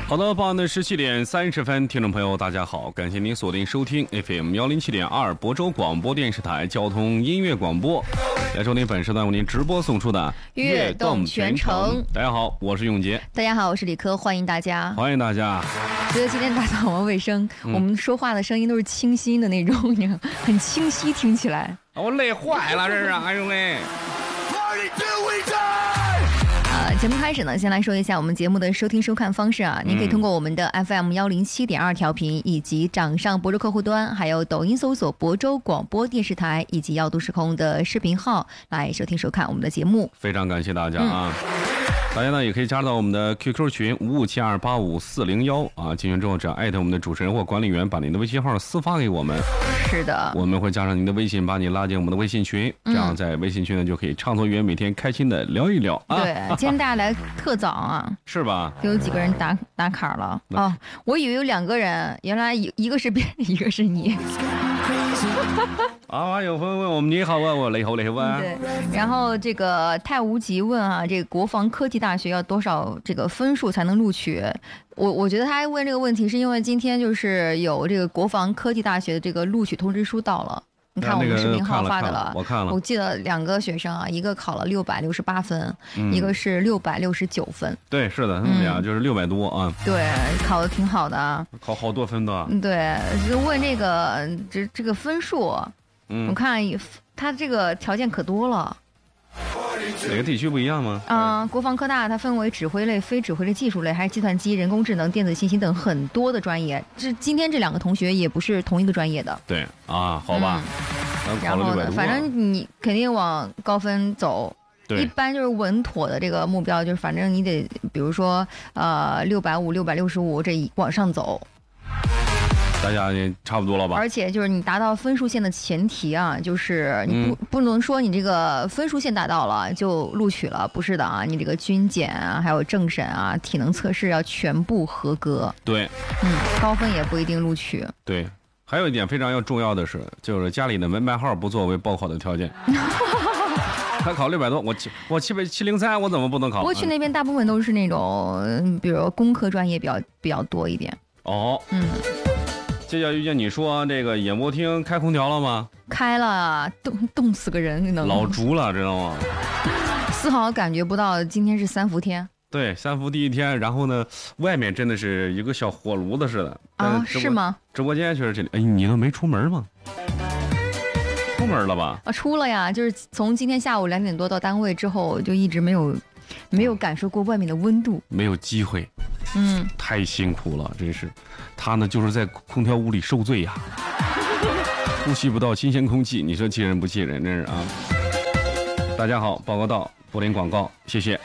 好的，傍晚的17:30，听众朋友大家好，感谢您锁定收听 FM 107.2亳州广播电视台交通音乐广播，来收听本时段为您直播送出的悦动全程。 大家好，我是永杰。 大家好，我是李科，欢迎大家。 欢迎大家。 觉得今天打扫完卫生，我们说话的声音都是清晰的那种，很清晰，听起来。 我累坏了，这是哎呦嘞。 节目开始呢，先来说一下我们节目的收听收看方式啊。您可以通过我们的 FM 107.2调频，以及掌上亳州客户端，还有抖音搜索亳州广播电视台，以及耀都时空的视频号来收听收看我们的节目。 非常感谢大家啊！大家呢也可以加入到我们的 QQ 群5572854401啊，进群之后只要艾特我们的主持人或管理员，把您的微信号私发给我们。 是的， 我们会加上您的微信，把你拉进我们的微信群，这样在微信群呢就可以畅所欲言，每天开心的聊一聊啊。 对，今天大家来特早啊， 是吧？ 有几个人打卡了哦，我以为有2个人，原来一个是别人，一个是你。 啊，有朋友问我们你好啊，我雷猴啊。 对，然后这个太无极问啊，这个国防科技大学要多少这个分数才能录取？我觉得他问这个问题是因为今天就是有这个国防科技大学的这个录取通知书到了。你看我们视频号发的了， 我看了。 我记得2个学生啊，一个考了668分，一个是669分。 对，是的，他们俩就是600多啊。 对，考的挺好的啊， 考好多分的。 对，就问这个分数，我看他这个条件可多了。 哪个地区不一样吗？ 国防科大它分为指挥类、非指挥类、技术类，还是计算机、人工智能、电子信息等很多的专业。今天这2个同学也不是同一个专业的。 对啊，好吧。 然后呢，反正你肯定往高分走。一般就是稳妥的这个目标，就是反正你得，比如说650、665这往上走。 大家也差不多了吧？ 而且就是你达到分数线的前提啊，就是你不能说你这个分数线达到了就录取了，不是的啊，你这个军检啊，还有政审啊、体能测试要全部合格。 对， 高分也不一定录取。 对，还有一点非常要重要的是，就是家里的门牌号不作为报考的条件。他考600多，我703，我怎么不能考？ 过去那边大部分都是那种，比如工科专业比较多一点。 哦，这叫遇见你说这个演播厅开空调了吗？ 开了，冻死个人， 老竹了，知道吗？ 丝毫感觉不到今天是3伏天。 对，3伏第一天，然后呢，外面真的是一个小火炉子似的啊，是吗？ 直播间确实这里，哎，你都没出门吗？出门了吧？ 出了呀，就是从今天下午2点多到单位之后，就一直没有感受过外面的温度， 没有机会。太辛苦了，真是。他呢，就是在空调屋里受罪呀，呼吸不到新鲜空气，你说气人不气人？真是啊！大家好，报告到柏林广告，谢谢。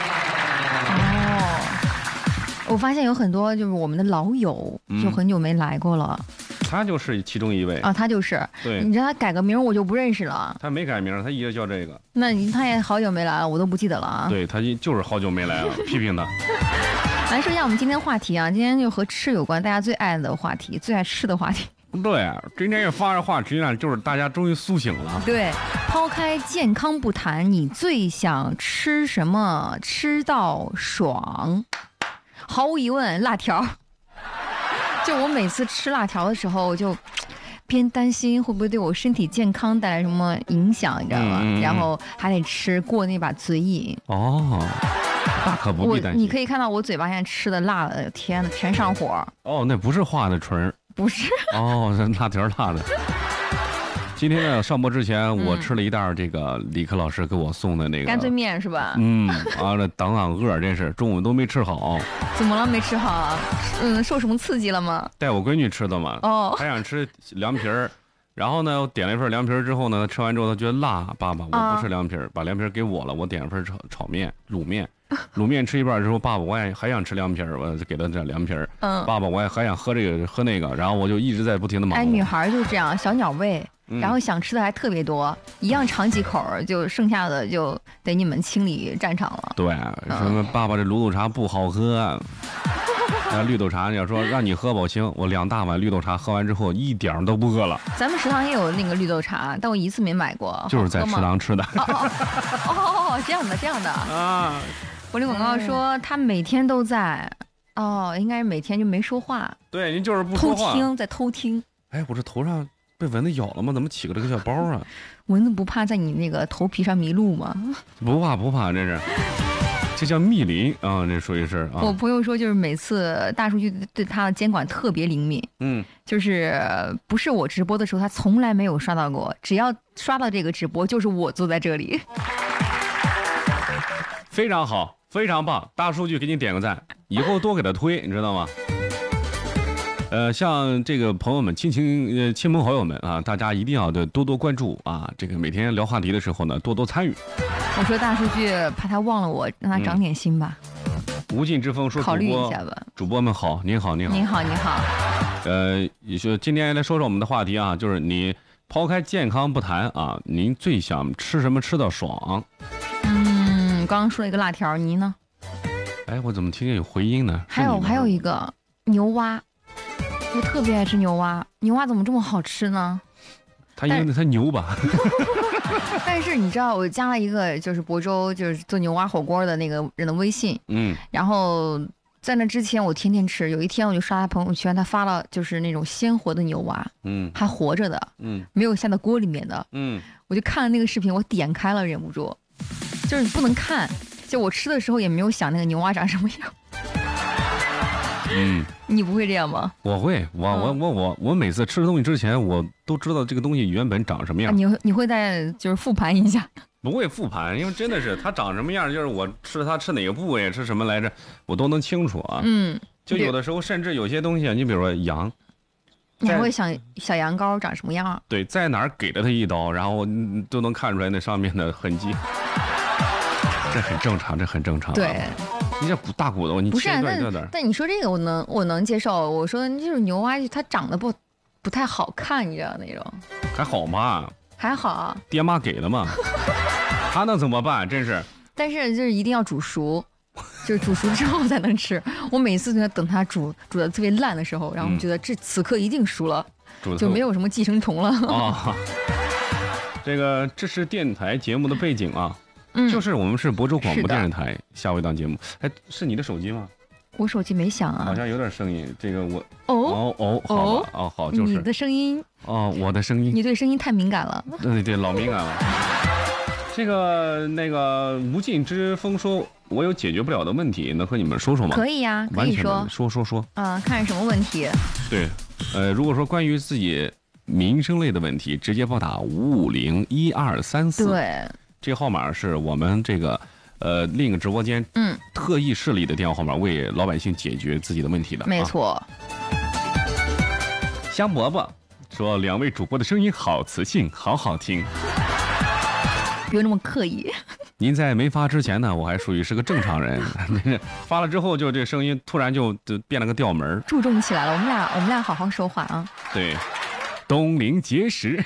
我发现有很多就是我们的老友，就很久没来过了。 他就是其中一位啊，他就是。 对， 你知道他改个名我就不认识了。 他没改名，他一直叫这个。 那他也好久没来了，我都不记得了啊。 对，他就是好久没来了，批评他。 来说一下我们今天话题啊，今天就和吃有关，大家最爱的话题，最爱吃的话题。 对，今天也发的话，实际上就是大家终于苏醒了。 对，抛开健康不谈，你最想吃什么？吃到爽？毫无疑问，辣条。就我每次吃辣条的时候，就边担心会不会对我身体健康带来什么影响，你知道吗？然后还得吃过那把嘴瘾。 哦，大可不必担心。 你可以看到我嘴巴现在吃的辣的，天哪，全上火。 哦，那不是化的唇，不是。哦，辣条辣的。今天呢，上播之前我吃了一袋这个李克老师给我送的那个干脆面是吧？ 这等饿，真是中午都没吃好。 怎么了？没吃好？受什么刺激了吗？ 带我闺女吃的嘛。哦，还想吃凉皮儿，然后呢，我点了一份凉皮儿之后呢，吃完之后她觉得辣，爸爸我不吃凉皮儿，把凉皮儿给我了，我点了份炒面卤面。卤面吃一半之后，爸爸我也还想吃凉皮儿，我就给他这凉皮儿。爸爸我也还想喝这个喝那个，然后我就一直在不停的忙。 女孩就是这样，小鸟胃。然后想吃的还特别多，一样尝几口，就剩下的就得你们清理战场了。 对，什么爸爸这卤豆茶不好喝，绿豆茶你要说让你喝吧，行，我2大碗绿豆茶喝完之后一点都不饿了。 咱们食堂也有那个绿豆茶，但我一次没买过。 就是在食堂吃的。 这样的啊。柏林广告说他每天都在。 哦，应该是每天就没说话。 对，您就是不说话。 偷听，在偷听。 哎，我这头上被蚊子咬了吗？怎么起个这个小包啊？ 蚊子不怕在你那个头皮上迷路吗？ 不怕，这是。这叫密林啊，这属于是啊。 我朋友说，就是每次大数据对他的监管特别灵敏。就是不是我直播的时候，他从来没有刷到过。只要刷到这个直播，就是我坐在这里。 非常好，非常棒，大数据给你点个赞，以后多给他推，你知道吗？像这个朋友们、亲朋好友们啊，大家一定要多多关注啊！这个每天聊话题的时候呢，多多参与。 我说大数据怕他忘了我，让他长点心吧。 无尽之风说考虑一下吧。 主播们好，您好。也就今天来说说我们的话题啊，就是你抛开健康不谈啊，您最想吃什么吃到爽？ 刚刚说了一个辣条，你呢？ 哎，我怎么听见有回音呢？ 还有一个牛蛙。我特别爱吃牛蛙，牛蛙怎么这么好吃呢？ 因为它牛吧。 但是你知道，我加了一个就是亳州就是做牛蛙火锅的那个人的微信，然后在那之前我天天吃，有一天我就刷他朋友圈，他发了就是那种鲜活的牛蛙，还活着的，没有下到锅里面的，我就看了那个视频，我点开了，忍不住，就是你不能看，就我吃的时候也没有想那个牛蛙长什么样。你不会这样吗？我会， 我每次吃东西之前，我都知道这个东西原本长什么样。 你会再就是复盘一下？ 不会复盘，因为真的是它长什么样，就是我吃它吃哪个部位，吃什么来着，我都能清楚啊。就有的时候甚至有些东西，你比如说羊， 你还会想小羊羔长什么样？ 对，在哪儿给了它一刀，然后都能看出来那上面的痕迹。这很正常。 对。 你这大骨头，你不是？但你说这个我能接受。我说就是牛蛙，它长得不太好看，你知道那种。 还好吧？ 还好。 爹妈给的嘛，他能怎么办？真是。 但是就是一定要煮熟，就是煮熟之后才能吃。我每次在等它煮的特别烂的时候，然后我觉得此刻一定熟了，就没有什么寄生虫了。 这是电台节目的背景啊。就是我们是亳州广播电视台下午一档节目。哎，是你的手机吗？ 我手机没响啊。 好像有点声音。这个我好吧，好，就是你的声音。 我的声音。 你对声音太敏感了。 对，老敏感了。这个无尽之风说，我有解决不了的问题，能和你们说说吗？ 可以呀，可以说。 说。 看什么问题？ 对，如果说关于自己民生类的问题，直接拨打5501234。 对。 这个号码是我们这个另一个直播间特意设立的电话号码，为老百姓解决自己的问题的。 没错。 香饽饽说，2位主播的声音好磁性，好听。 不用那么刻意。 您在没发之前呢，我还属于是个正常人，发了之后就这声音突然就变了个调门， 注重起来了。我们俩好好说话啊。 对，东临碣石。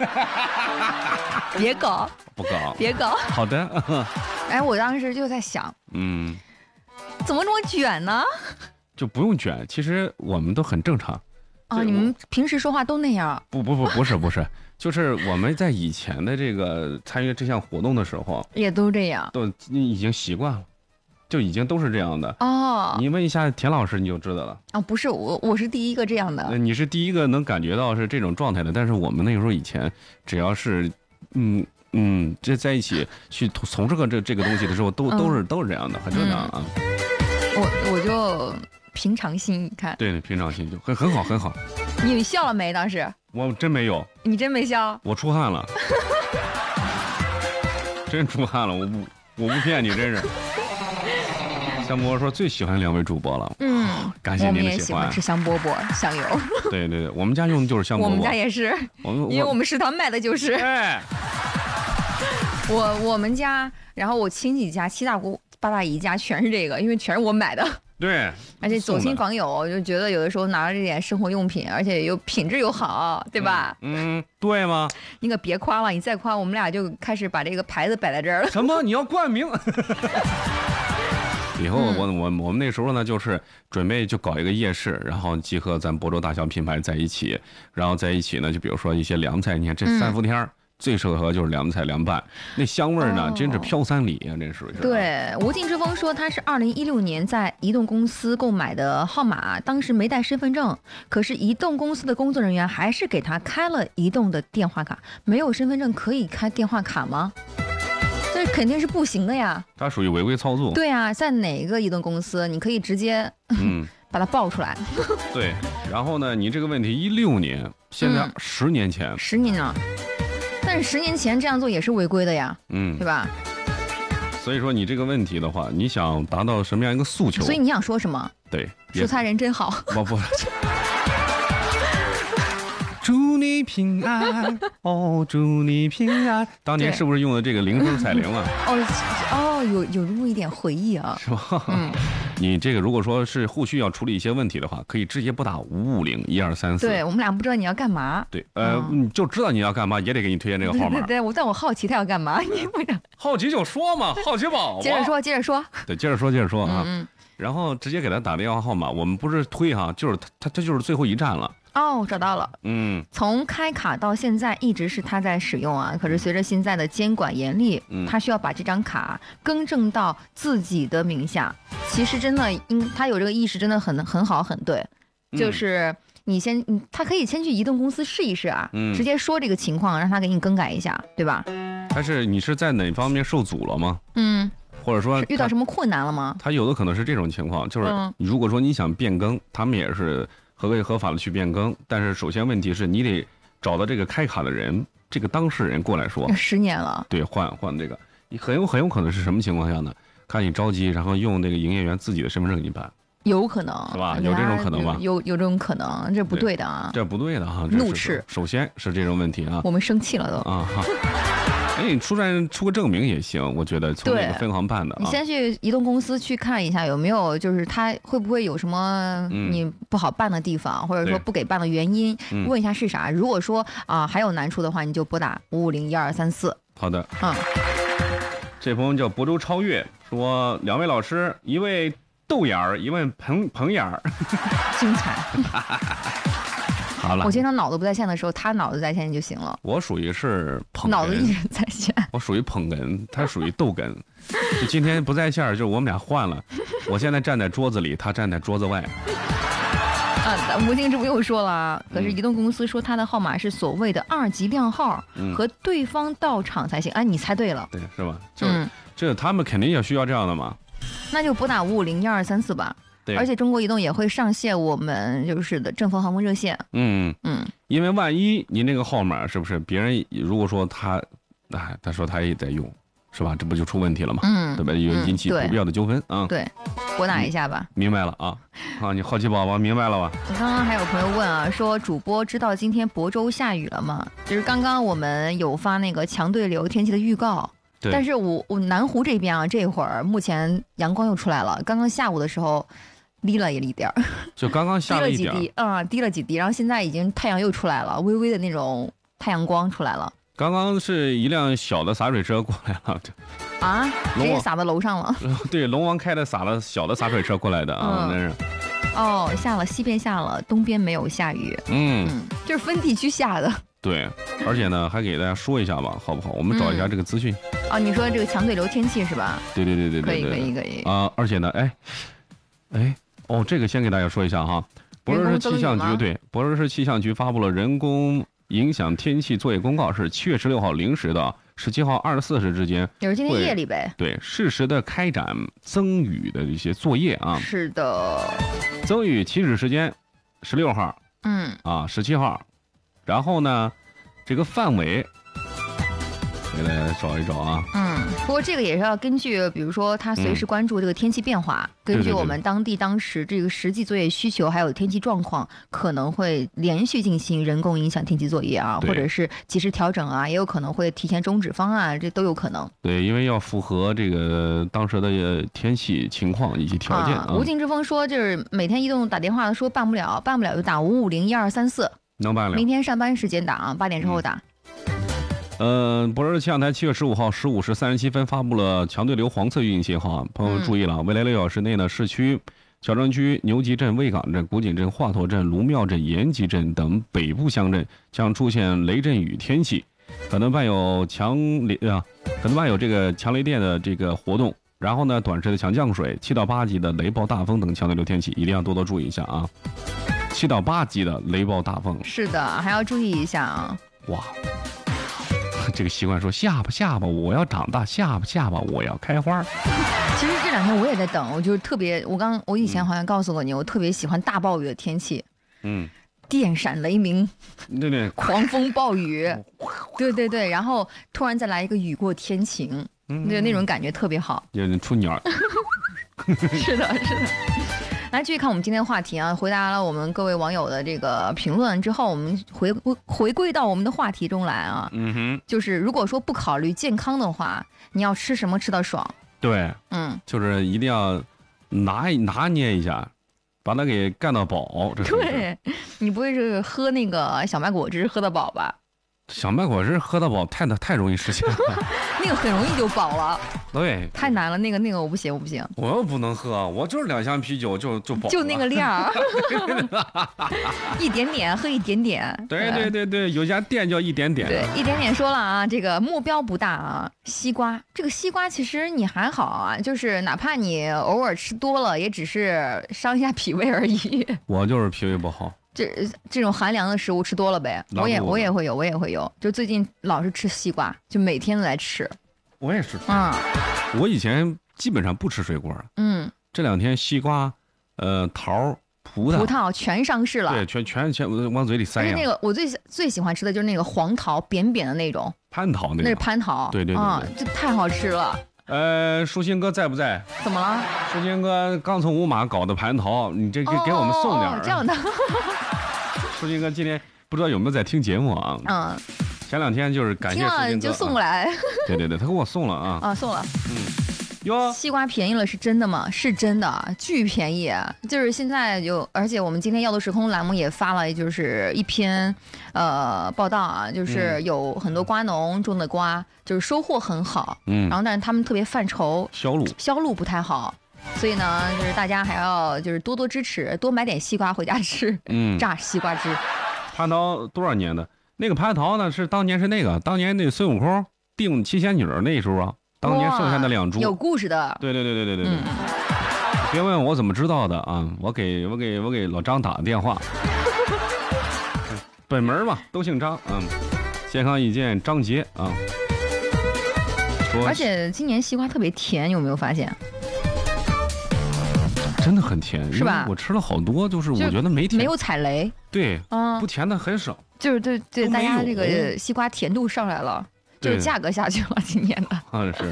别搞， 不搞， 别搞。 好的。 哎，我当时就在想，怎么这么卷呢？ 就不用卷，其实我们都很正常。 你们平时说话都那样？ 不是，就是我们在以前的这个参与这项活动的时候， 也都这样， 都已经习惯了，就已经都是这样的。你问一下田老师，你就知道了。 不是我是第一个这样的。 你是第一个能感觉到是这种状态的，但是我们那个时候以前，只要是这在一起去从事这个东西的时候，都是这样的，很正常啊。 我就平常心，你看。 对，平常心就很好。 你笑了没？当时我真没有。 你真没笑？ 我出汗了。真出汗了，我不骗你，真是。香饽饽说最喜欢2位主播了。感谢您的喜欢。我们也喜欢吃香饽饽香油。 对，我们家用的就是香饽饽。 我们家也是，因为我们食堂卖的就是。我们家，然后我亲戚家、七大姑八大姨家全是这个，因为全是我买的。 对， 而且走亲访友，就觉得有的时候拿了这点生活用品，而且又品质又好，对吧？ 对吗？ 你可别夸了，你再夸我们俩就开始把这个牌子摆在这儿了。 什么？你要冠名？以后我们那时候呢，就是准备就搞一个夜市，然后集合咱亳州大小品牌在一起，然后在一起呢，就比如说一些凉菜，你看这3伏天最适合就是凉菜凉拌，那香味儿呢，真是飘三里啊！这属于是。 对，无尽之风说他是2016年在移动公司购买的号码，当时没带身份证，可是移动公司的工作人员还是给他开了移动的电话卡。没有身份证可以开电话卡吗？这肯定是不行的呀。 他属于违规操作。 对啊，在哪个移动公司，你可以直接把它爆出来。 对，然后呢，你这个问题16年，现在10年前 ，10年了。但是10年前这样做也是违规的呀，对吧？ 所以说你这个问题的话，你想达到什么样一个诉求？ 所以你想说什么？ 对， 蔬菜人真好。 不。祝你平安，哦，祝你平安。当年是不是用的这个铃声彩铃啊？ 有这么一点回忆啊， 是吧？你这个如果说是后续要处理一些问题的话，可以直接拨打5501234。 对，我们俩不知道你要干嘛。 对，你就知道你要干嘛，也得给你推荐这个号码。 对，但我好奇他要干嘛，你不知道。 好奇就说嘛，好奇宝宝。 接着说。对， 接着说啊。然后直接给他打电话号码，我们不是推哈，就是他就是最后一站了。 找到了。从开卡到现在一直是他在使用啊，可是随着现在的监管严厉，他需要把这张卡更正到自己的名下。其实真的，他有这个意识真的很好很对，就是他可以先去移动公司试一试啊，直接说这个情况，让他给你更改一下，对吧？ 但是你是在哪方面受阻了吗？或者说遇到什么困难了吗？ 他有的可能是这种情况，就是如果说你想变更，他们也是合规合法的去变更，但是首先问题是你得找到这个开卡的人，这个当事人过来说。 10年了。对， 换这个，你很有可能是什么情况下呢？看你着急，然后用那个营业员自己的身份证给你办。 有可能是吧？有这种可能吧？ 有这种可能，这不对的啊！ 这不对的哈！ 怒斥， 首先是这种问题啊！ 我们生气了都啊！你出个证明也行，我觉得从那个分行办的。 你先去移动公司去看一下有没有，就是他会不会有什么你不好办的地方，或者说不给办的原因，问一下是啥。如果说还有难处的话，你就拨打5501234。 好的。这朋友叫亳州超越，说2位老师，一位豆眼儿，一位彭眼儿， 精彩。 好了， 我经常脑子不在线的时候，他脑子在线就行了。 我属于是捧哏， 脑子一直在线。 我属于捧哏，他属于逗哏。就今天不在线，就是我们俩换了。我现在站在桌子里，他站在桌子外。 吴静之不用说了，可是移动公司说他的号码是所谓的2级靓号，和对方到场才行。你猜对了。 对，是吧？这他们肯定也需要这样的嘛。 那就拨打5501234吧。 对， 而且中国移动也会上线我们就是的正风航空热线。 因为万一你那个号码是不是别人如果说他说他也在用，是吧？这不就出问题了吗？对吧？有引起不必要的纠纷啊。 对，拨打一下吧。 明白了啊。你好奇宝宝明白了吧？ 刚刚还有朋友问啊，说主播知道今天亳州下雨了吗？就是刚刚我们有发那个强对流天气的预告。但是我南湖这边啊，这会儿目前阳光又出来了。刚刚下午的时候滴了一点儿， 就刚刚下了一点， 滴了几滴，然后现在已经太阳又出来了，微微的那种太阳光出来了。 刚刚是一辆小的洒水车过来了， 直接洒到楼上了。 对，龙王开的小的洒水车过来的啊，那是。 下了，西边下了，东边没有下雨。就是分地区下的。对， 而且呢，还给大家说一下吧，好不好？我们找一下这个资讯。 你说这个强对流天气是吧？ 对。 可以。 而且呢，这个先给大家说一下哈。亳州市气象局亳州市气象局发布了人工影响天气作业公告，是7月16号0时到17号24时之间， 也是今天夜里呗。 对，适时的开展增雨的一些作业啊。 是的。 增雨起始时间16号，17号，然后呢，这个范围给大家找一找啊。 不过这个也是要根据，比如说他随时关注这个天气变化，根据我们当地当时这个实际作业需求还有天气状况，可能会连续进行人工影响天气作业啊，或者是及时调整啊，也有可能会提前终止方案，这都有可能。 对，因为要符合这个当时的天气情况以及条件。 无尽之风说，就是每天移动打电话说办不了就打5501234， 能办了。 明天上班时间打8点之后打。 亳州市气象台7月15号15时37分发布了强对流黄色预警信号，朋友注意了，未来6小时内呢，市区、小庄区、牛集镇、卫岗镇、古井镇、华佗镇、卢庙镇、延吉镇等北部乡镇将出现雷阵雨天气， 可能伴有这个强雷电的这个活动，然后呢，短时的强降水，7到8级的雷暴大风等强对流天气，一定要多多注意一下啊。7到8级的雷暴大风， 是的，还要注意一下啊。 哇，这个习惯说下巴我要长大，下巴我要开花。 其实这2天我也在等，我就特别，我以前好像告诉过你，我特别喜欢大暴雨的天气。电闪雷鸣， 对， 狂风暴雨，对，然后突然再来一个雨过天晴，就那种感觉特别好。 有点出鸟。 是的。来继续看我们今天的话题啊，回答了我们各位网友的这个评论之后，我们回归到我们的话题中来啊。就是如果说不考虑健康的话，你要吃什么吃到爽？ 对，就是一定要拿捏一下，把它给干到饱。 对，你不会是喝那个小麦果汁喝到饱吧？ 小麦果汁喝到饱太容易实现了。 那个很容易就饱了。 对， 太难了，那个我不行。 我又不能喝，我就是2箱啤酒就饱了， 就那个量。一点点喝一点点。 对，有家店叫一点点。 对，一点点说了啊，这个目标不大啊。西瓜，这个西瓜其实你还好啊，就是哪怕你偶尔吃多了，也只是伤一下脾胃而已。 我就是脾胃不好。 这种寒凉的食物吃多了呗，我也会有，就最近老是吃西瓜，就每天都在吃。 我也是。我以前基本上不吃水果。这2天西瓜、桃、葡萄全上市了。 对，全往嘴里塞呀。 那个我最喜欢吃的就是那个黄桃，扁扁的那种。 蟠桃那个。 那是蟠桃。 对， 这太好吃了。 舒心哥在不在？ 怎么了？ 舒心哥刚从五马搞的蟠桃，你这给我们送点。 这样的。 舒心哥今天不知道有没有在听节目啊？前2天就是感谢舒心哥， 听了就送过来。 对，他给我送了啊。 送了。 哟， 西瓜便宜了是真的吗？是真的，巨便宜。就是现在而且我们今天要的时空栏目也发了，就是一篇报道啊，就是有很多瓜农种的瓜，就是收获很好，然后但是他们特别犯愁销路不太好，所以呢，就是大家还要就是多多支持，多买点西瓜回家吃，榨西瓜汁。 蟠桃多少年的？那个蟠桃呢？是当年那孙悟空定七仙女那时候啊。当年剩下的2株有故事的。 对。别问我怎么知道的啊！我给老张打个电话。本门嘛，都姓张。健康一见张杰啊。 而且今年西瓜特别甜，有没有发现？ 真的很甜， 是吧？ 我吃了好多，就是我觉得没甜， 没有踩雷。 对，不甜的很少。 就是对，大家这个西瓜甜度上来了。就是价格下去了，今年的。 是。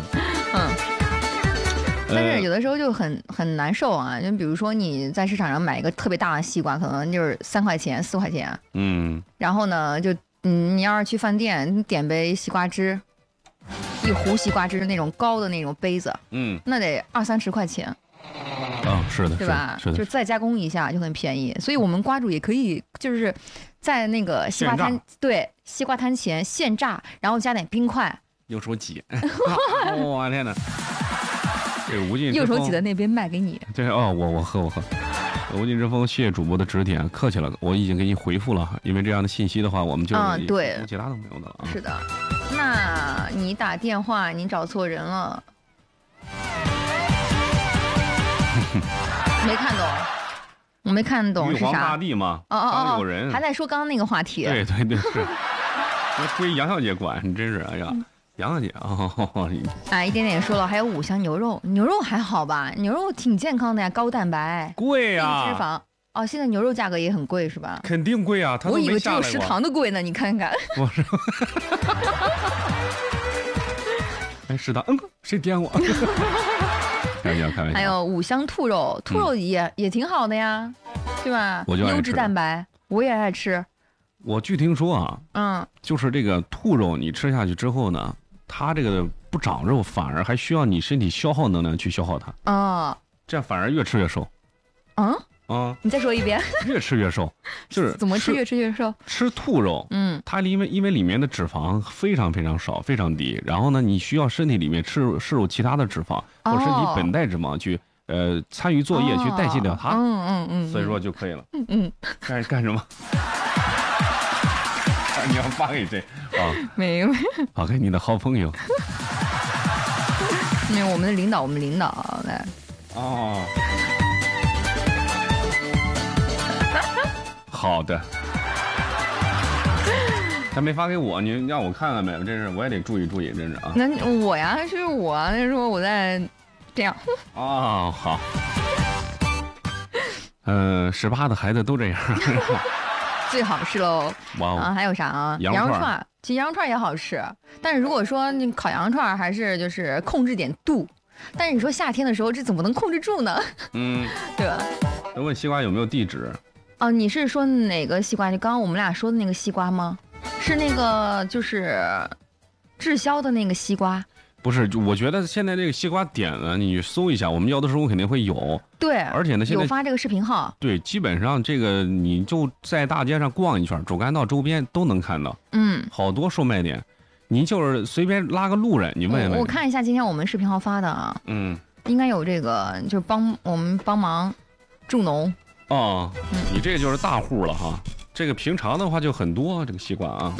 但是有的时候就很难受啊，就比如说你在市场上买一个特别大的西瓜，可能就是3块钱、4块钱。然后呢，就你要是去饭店，你点杯西瓜汁，一壶西瓜汁那种高的那种杯子，那得20-30块钱。 是的， 对吧？ 是的， 就再加工一下就很便宜，所以我们瓜主也可以就是在那个西瓜摊，对，西瓜摊前现榨，然后加点冰块， 右手挤。我天哪！这无尽右手挤在那边卖给你。 对我喝。无尽之风，谢谢主播的指点，客气了，我已经给你回复了，因为这样的信息的话，我们就对， 其他都没有的了啊。 是的，那你打电话你找错人了。没看懂，我没看懂是啥。 玉皇大帝嘛，当有人还在说刚刚那个话题。 对，是，归杨小姐管，你真是哎呀，杨小姐啊。 一点点说了，还有5箱牛肉，牛肉还好吧？牛肉挺健康的呀，高蛋白， 贵呀， 低脂肪。现在牛肉价格也很贵是吧？ 肯定贵啊， 我以为只有食堂的贵呢，你看看。 我是。食堂，谁点我？ 还有5箱兔肉，兔肉也挺好的呀，对吧？优质蛋白，我也爱吃。 我据听说啊，就是这个兔肉你吃下去之后呢，它这个不长肉，反而还需要你身体消耗能量去消耗它。这样反而越吃越瘦。 你再说一遍。 越吃越瘦，就是怎么吃越吃越瘦？ 吃兔肉，它因为里面的脂肪非常非常少，非常低，然后呢，你需要身体里面摄入其他的脂肪或身体本带脂肪去参与作业去代谢掉它。所以说就可以了。干什么？你要发给谁？ 没有， 发给你的好朋友。 我们的领导，来。 哦，好的。他没发给我，你让我看看呗，真是我也得注意注意，真是啊。 那我呀，是我那时候我在这样。 哦，好。18的孩子都这样。 最好是喽。 哇哦！ 还有啥啊？ 羊串， 其实羊串也好吃，但是如果说你烤羊串，还是就是控制点度。但是你说夏天的时候，这怎么能控制住呢？对吧？ 问西瓜有没有地址？ 哦，你是说哪个西瓜？就刚刚我们俩说的那个西瓜吗？是那个就是滞销的那个西瓜？ 不是，我觉得现在这个西瓜点呢，你搜一下，我们要的时候肯定会有。 对， 而且呢，现在有发这个视频号。 对，基本上这个你就在大街上逛一圈，主干道周边都能看到。好多售卖点，您就是随便拉个路人，你问问。 我看一下今天我们视频号发的啊。应该有这个，就是我们帮忙助农。 哦，你这个就是大户了哈。这个平常的话就很多这个西瓜啊。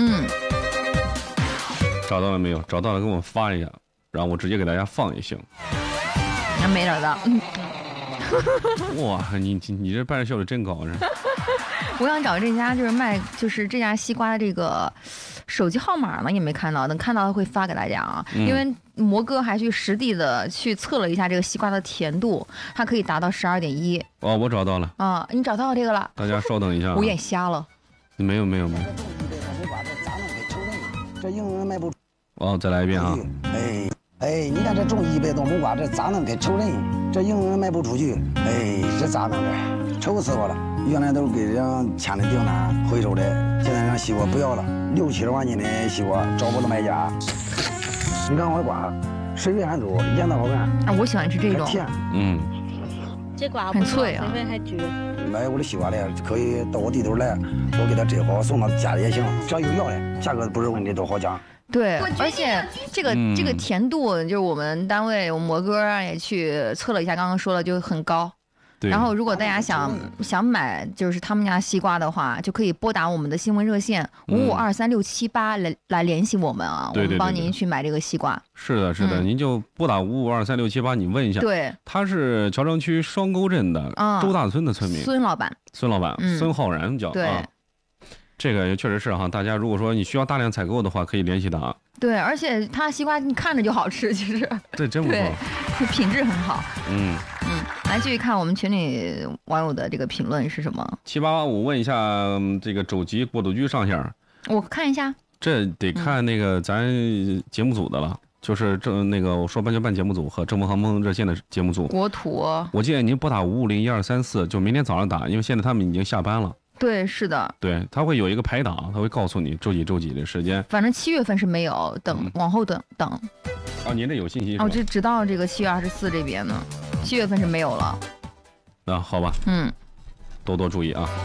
找到了没有？找到了，给我发一下。然后我直接给大家放也行。 没找到。 哇，你这办事效率真高，是。 我想找这家就是卖就是这家西瓜的这个手机号码呢，也没看到，等看到会发给大家啊。因为魔哥还去实地的去测了一下这个西瓜的甜度，它可以达到12.1。 哦，我找到了。 啊，你找到这个了？ 大家稍等一下。 我眼瞎了。 没有。 这硬人卖不出。 哦，再来一遍啊。 你看这种100多木瓜，这咋能给丑人？这硬人卖不出去，这咋弄的？愁死我了！原来都是给人签的订单回收的，现在让西瓜不要了，6、70万斤的西瓜找不到买家。你看我的瓜，水分还足，腌的好看。 啊，我喜欢吃这种。 甜。 这瓜很脆啊， 水分还足。 买我的西瓜来，可以到我地头来，我给他摘好送到家里也行，只要有要的，价格不是问题，都好讲。 对，而且这个甜度，就是我们单位我魔哥也去测了一下，刚刚说了就很高。然后如果大家想买就是他们家西瓜的话，就可以拨打我们的新闻热线55236788来联系我们啊，我们帮您去买这个西瓜。 是的，您就拨打55236788，你问一下。 对， 他是谯城区双沟镇的周大村的村民， 孙老板， 孙浩然叫。 对。 这个确实是哈，大家如果说你需要大量采购的话，可以联系他。 对，而且他西瓜你看着就好吃，其实。 对，真不错。 对，品质很好。来继续看我们群里网友的这个评论是什么 ？7885问一下这个肘击过渡居上线。 我看一下。 这得看那个咱节目组的了，就是那个我说办就办节目组和正风航空热线的节目组。 国土。 我建议您拨打5501234，就明天早上打，因为现在他们已经下班了。 对，是的。 对，他会有一个排档，他会告诉你周几的时间。 反正7月份是没有，往后等。 哦，您这有信息？ 哦，这直到这个7月24这边呢，7月份是没有了。 那好吧。多多注意啊。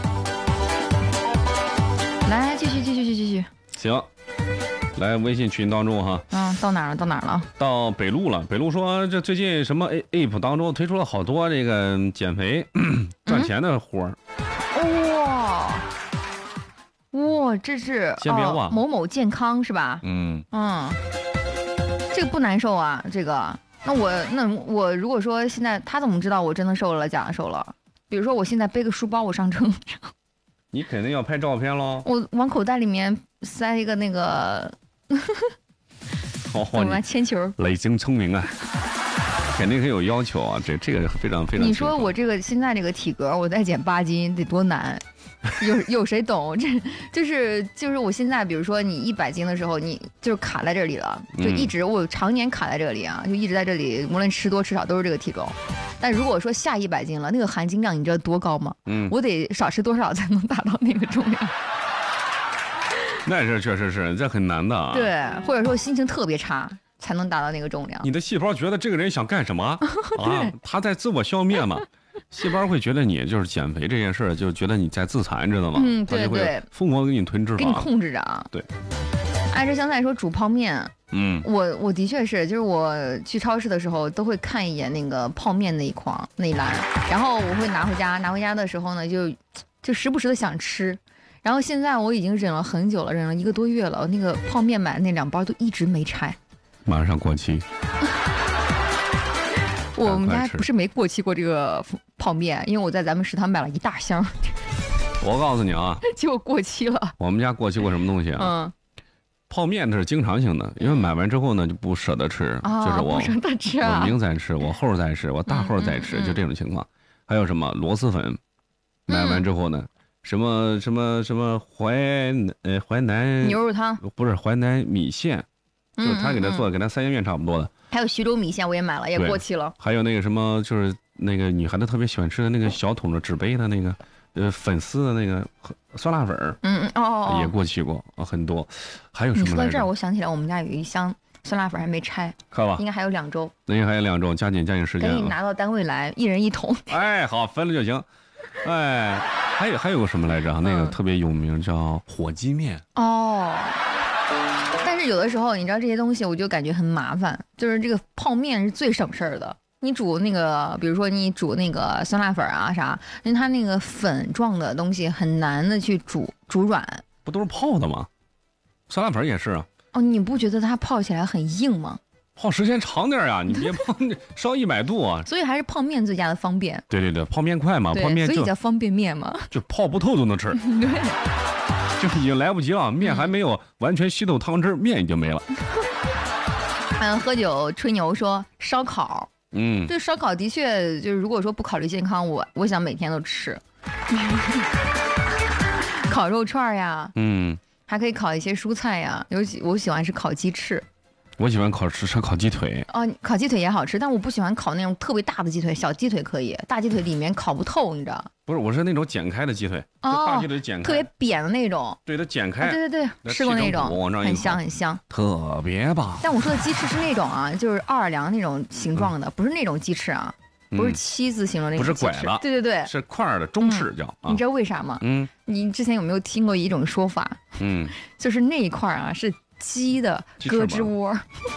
来，继续。 行，来微信群当中哈。 到哪儿了？到北路了。北路说这最近什么 app 当中推出了好多这个减肥赚钱的活儿。 哇，这是先别忘某某健康是吧？这个不难受啊，这个。那我如果说现在他怎么知道我真的瘦了假的瘦了？比如说我现在背个书包我上称， 你肯定要拍照片喽。 我往口袋里面塞一个那个， 我们铅球。 雷精聪明啊，肯定很有要求啊，这个非常。 你说我这个现在这个体格，我再减8斤得多难？有谁懂？这就是我现在，比如说你100斤的时候，你就是卡在这里了，就一直我常年卡在这里啊，就一直在这里，无论吃多吃少都是这个体重。但如果说下100斤了，那个含金量你知道多高吗？我得少吃多少才能达到那个重量？ 那是确实是，这很难的啊。 对，或者说心情特别差才能达到那个重量。 你的细胞觉得这个人想干什么啊？他在自我消灭嘛。细胞会觉得你就是减肥这件事，就觉得你在自残，知道吗？ 对对， 疯狂给你囤脂肪， 给你控制着啊。 对。 爱吃香菜说煮泡面，我的确是，就是我去超市的时候都会看一眼那个泡面那一栏，然后我会拿回家的时候呢，就时不时的想吃， 然后现在我已经忍了很久了，忍了1个多月了。那个泡面买的那2包都一直没拆， 马上过期。 我们家不是没过期过这个泡面，因为我在咱们食堂买了一大箱。 我告诉你啊， 结果过期了。 我们家过期过什么东西啊？泡面它是经常性的，因为买完之后呢就不舍得吃，就是我不舍得吃我明在吃，我后在吃，我大后在吃，就这种情况。还有什么螺蛳粉，买完之后呢，什么淮南牛肉汤， 不是淮南米线，就他给他做的，跟他三鲜面差不多的。 还有徐州米线我也买了，也过期了。 还有那个什么，就是那个女孩子特别喜欢吃的那个小桶的纸杯的那个。粉丝的那个酸辣粉也过期过很多。还有什么？你说到这儿，我想起来，我们家有一箱酸辣粉还没拆， 看吧， 应该还有2周。 那应该还有2周，加紧时间。 赶紧拿到单位来，1人1桶。 哎，好，分了就行。哎，还有个什么来着？那个特别有名，叫火鸡面。 但是有的时候，你知道这些东西，我就感觉很麻烦。就是这个泡面是最省事儿的。你煮那个，比如说你煮那个酸辣粉啊啥，因为它那个粉状的东西很难的去煮软。 不都是泡的吗？酸辣粉也是啊。 你不觉得它泡起来很硬吗？ 泡时间长点呀，你别泡烧100度啊。 所以还是泡面最佳的方便。 对，泡面快嘛，泡面所以叫方便面嘛。 就泡不透都能吃。 对。 就已经来不及了，面还没有完全吸透汤汁，面已经没了。 喝酒吹牛说烧烤。对，烧烤的确就是，如果说不考虑健康，我想每天都吃。烤肉串呀，还可以烤一些蔬菜呀，尤其我喜欢吃烤鸡翅。 我喜欢吃烤鸡腿。 烤鸡腿也好吃，但我不喜欢烤那种特别大的鸡腿，小鸡腿可以，大鸡腿里面烤不透，你知道？ 不是，我是那种剪开的鸡腿，大鸡腿剪开， 特别扁的那种。 对，它剪开。 对，吃过那种，很香， 特别棒。 但我说的鸡翅是那种啊，就是奥尔良那种形状的，不是那种鸡翅啊，不是7字形的那种鸡翅， 不是拐了。 对， 是块的中翅叫。 你知道为啥吗？你之前有没有听过一种说法？就是那一块啊是鸡的胳肢窝。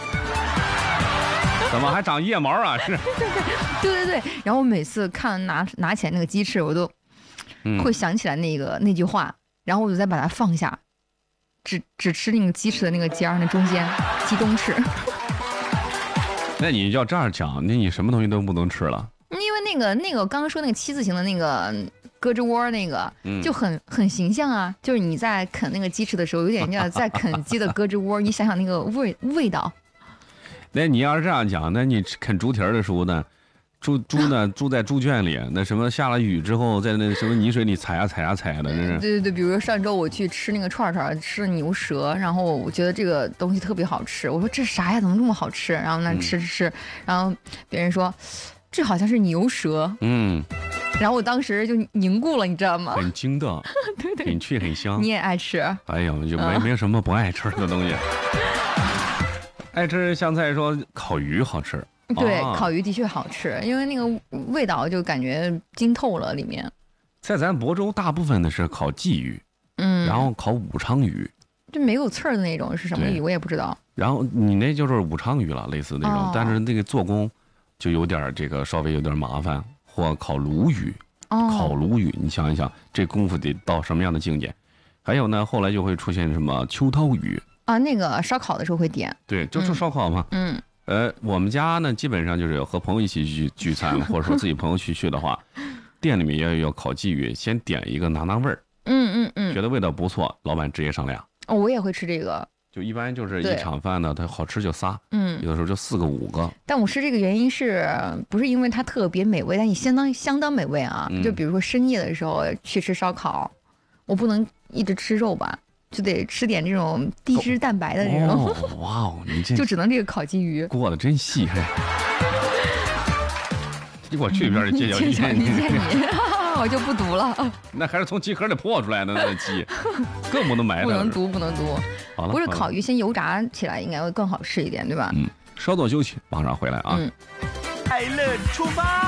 怎么还长腋毛啊？是。 对。然后我每次看拿起来那个鸡翅，我都会想起来那句话，然后我就再把它放下，只吃那个鸡翅的那个尖儿，那中间鸡中翅。 那你要这样讲，那你什么东西都不能吃了？ 因为那个我刚刚说那个7字形的那个胳肢窝那个，就很形象啊，就是你在啃那个鸡翅的时候，有点像在啃鸡的胳肢窝，你想想那个味道。 那你要是这样讲，那你啃猪蹄儿的时候呢，猪呢住在猪圈里，那什么下了雨之后，在那什么泥水里踩的，真是。 对，比如说上周我去吃那个串，吃牛舌，然后我觉得这个东西特别好吃，我说这啥呀，怎么这么好吃？然后那吃，然后别人说这好像是牛舌，然后我当时就凝固了，你知道吗？ 很筋道， 对， 很脆很香。 你也爱吃？ 哎呀，就没有什么不爱吃的东西。爱吃香菜说烤鱼好吃， 对，烤鱼的确好吃，因为那个味道就感觉筋透了里面。 在咱亳州大部分的是烤鲫鱼，然后烤武昌鱼， 就没有刺儿的那种是什么鱼我也不知道。 然后你那就是武昌鱼了，类似那种，但是那个做工就有点这个稍微有点麻烦。或烤鲈鱼，烤鲈鱼，你想一想，这功夫得到什么样的境界？还有呢，后来就会出现什么秋刀鱼。 那个烧烤的时候会点， 对，就是烧烤嘛。我们家呢，基本上就是和朋友一起去聚餐，或者说自己朋友去的话，店里面也有烤鲫鱼，先点一个拿味儿。觉得味道不错，老板直接上俩。 我也会吃这个。 就一般就是一场饭呢，它好吃就仨，有的时候就4个5个。 但我吃这个原因是不是因为它特别美味，但也相当美味啊。就比如说深夜的时候去吃烧烤，我不能一直吃肉吧。就得吃点这种低脂蛋白的这种。 哇哦，你这就只能这个烤鲫鱼。 过得真细。你给我去一边揭晓一下你，我就不读了。 那还是从鸡壳里破出来的那鸡，更不能埋汰。 不能读。 好了， 不是烤鱼先油炸起来应该会更好吃一点，对吧？ 稍作休息，马上回来啊。 快乐出发。